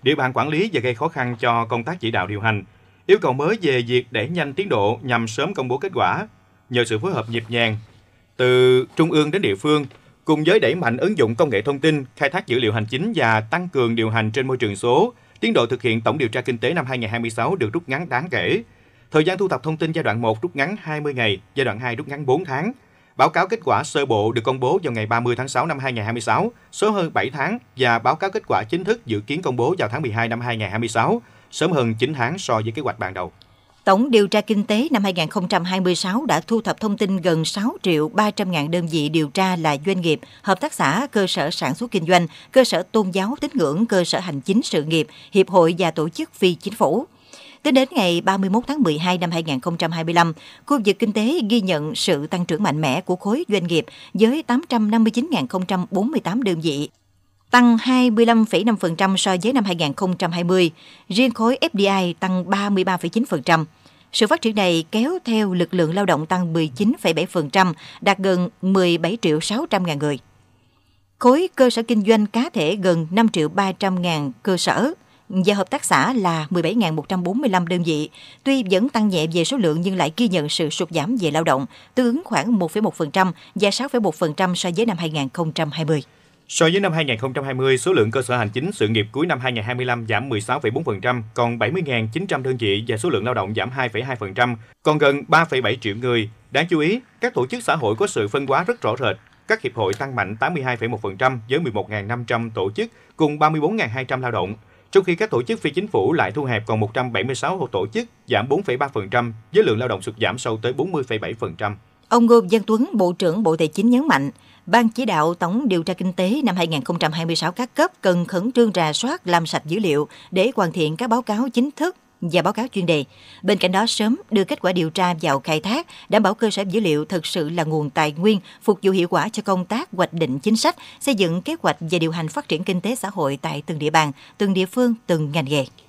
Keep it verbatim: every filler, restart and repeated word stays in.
địa bàn quản lý và gây khó khăn cho công tác chỉ đạo điều hành. Yêu cầu mới về việc đẩy nhanh tiến độ nhằm sớm công bố kết quả. Nhờ sự phối hợp nhịp nhàng từ trung ương đến địa phương, cùng với đẩy mạnh ứng dụng công nghệ thông tin, khai thác dữ liệu hành chính và tăng cường điều hành trên môi trường số, tiến độ thực hiện tổng điều tra kinh tế năm hai nghìn không trăm hai mươi sáu được rút ngắn đáng kể. Thời gian thu thập thông tin giai đoạn một rút ngắn hai mươi ngày, giai đoạn hai rút ngắn bốn tháng. Báo cáo kết quả sơ bộ được công bố vào ngày ba mươi tháng sáu năm hai nghìn không trăm hai mươi sáu, sớm hơn bảy tháng, và báo cáo kết quả chính thức dự kiến công bố vào tháng mười hai năm hai nghìn không trăm hai mươi sáu, sớm hơn chín tháng so với kế hoạch ban đầu. Tổng điều tra kinh tế năm hai nghìn không trăm hai mươi sáu đã thu thập thông tin gần sáu triệu ba trăm ngàn đơn vị điều tra là doanh nghiệp, hợp tác xã, cơ sở sản xuất kinh doanh, cơ sở tôn giáo tín ngưỡng, cơ sở hành chính sự nghiệp, hiệp hội và tổ chức phi chính phủ. Tính đến ngày ba mươi mốt tháng mười hai năm hai nghìn không trăm hai mươi lăm, khu vực kinh tế ghi nhận sự tăng trưởng mạnh mẽ của khối doanh nghiệp với tám trăm năm mươi chín nghìn không trăm bốn mươi tám đơn vị, tăng hai mươi lăm phẩy năm phần trăm so với năm hai nghìn không trăm hai mươi. Riêng khối ép đê i tăng ba mươi ba phẩy chín phần trăm. Sự phát triển này kéo theo lực lượng lao động tăng mười chín phẩy bảy phần trăm, đạt gần mười bảy triệu sáu trăm ngàn người. Khối cơ sở kinh doanh cá thể gần năm triệu ba trăm ngàn cơ sở và hợp tác xã là mười bảy nghìn một trăm bốn mươi lăm đơn vị. Tuy vẫn tăng nhẹ về số lượng nhưng lại ghi nhận sự sụt giảm về lao động, tương ứng khoảng một phẩy một phần trăm và sáu phẩy một phần trăm so với năm hai nghìn không trăm hai mươi. So với năm hai nghìn không trăm hai mươi, số lượng cơ sở hành chính sự nghiệp cuối năm hai nghìn không trăm hai mươi lăm giảm mười sáu phẩy bốn phần trăm, còn bảy mươi nghìn chín trăm đơn vị, và số lượng lao động giảm hai phẩy hai phần trăm, còn gần ba phẩy bảy triệu người. Đáng chú ý, các tổ chức xã hội có sự phân hóa rất rõ rệt. Các hiệp hội tăng mạnh tám mươi hai phẩy một phần trăm với mười một nghìn năm trăm tổ chức cùng ba mươi bốn nghìn hai trăm lao động, trong khi các tổ chức phi chính phủ lại thu hẹp còn một trăm bảy mươi sáu tổ chức, giảm bốn phẩy ba phần trăm, với lượng lao động sụt giảm sâu tới bốn mươi phẩy bảy phần trăm. Ông Ngô Văn Tuấn, Bộ trưởng Bộ Tài chính nhấn mạnh, Ban chỉ đạo tổng điều tra kinh tế năm hai nghìn không trăm hai mươi sáu các cấp cần khẩn trương rà soát, làm sạch dữ liệu để hoàn thiện các báo cáo chính thức và báo cáo chuyên đề. Bên cạnh đó, sớm đưa kết quả điều tra vào khai thác, đảm bảo cơ sở dữ liệu thực sự là nguồn tài nguyên phục vụ hiệu quả cho công tác hoạch định chính sách, xây dựng kế hoạch và điều hành phát triển kinh tế xã hội tại từng địa bàn, từng địa phương, từng ngành nghề.